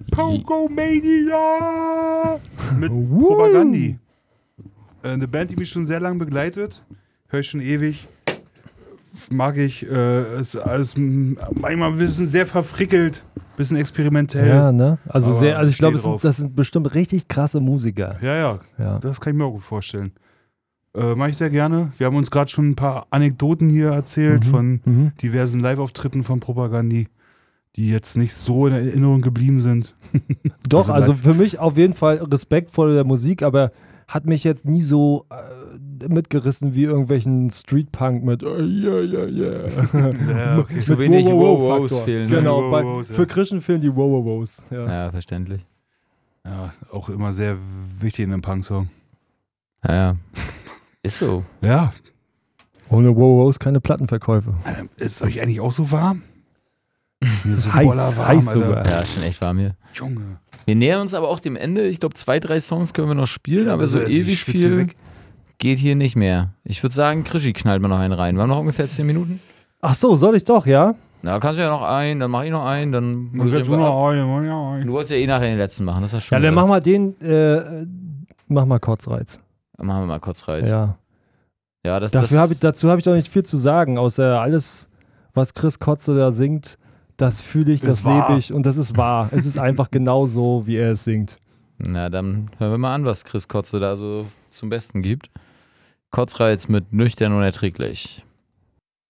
Pogomania! Mit Propagandi. Eine Band, die mich schon sehr lange begleitet. Höre ich schon ewig. Mag ich. Ist alles manchmal ein bisschen sehr verfrickelt. Bisschen experimentell. Ja, ne? Also ich glaube, drauf. das sind bestimmt richtig krasse Musiker. Ja. Das kann ich mir auch gut vorstellen. Mache ich sehr gerne. Wir haben uns gerade schon ein paar Anekdoten hier erzählt von diversen Live-Auftritten von Propagandi, die jetzt nicht so in Erinnerung geblieben sind. Doch, also für mich auf jeden Fall Respekt vor der Musik, aber hat mich jetzt nie so mitgerissen wie irgendwelchen Streetpunk mit Ja, okay. Zu wenig Wow-Wows fehlen. Genau, Wow-Wows, ja. für Christian fehlen die Wow-Wows. Ja. Ja, verständlich. Ja, auch immer sehr wichtig in einem Punk-Song. Ja. Ist so. Ja. Ohne Wow-Wows keine Plattenverkäufe. Ist euch eigentlich auch so warm? Mir so Heiß bollerwarm, sogar. Alter. Ja, ist schon echt warm hier. Junge. Wir nähern uns aber auch dem Ende. Ich glaube, 2, 3 Songs können wir noch spielen, aber so also ich ewig schwitze viel weg. geht hier nicht mehr. Ich würde sagen, Krischi knallt mal noch einen rein. Wir haben noch ungefähr 10 Minuten. Ach so, soll ich doch, ja? Na, kannst du ja noch einen, dann mach ich noch einen, dann Man moderieren wird so wir ab. noch eine. Du wolltest ja eh nachher den letzten machen, das hast du schon Ja, dann gesagt. mach mal den, mach mal Kotzreiz. Dann machen wir mal kurz rein. Ja. Ja, Dazu habe ich doch nicht viel zu sagen, außer alles, was Chris Kotze da singt, das fühle ich, das lebe ich und das ist wahr. Es ist einfach genau so, wie er es singt. Na, dann hören wir mal an, was Chris Kotze da so zum Besten gibt. Kotzreiz mit Nüchtern und Erträglich.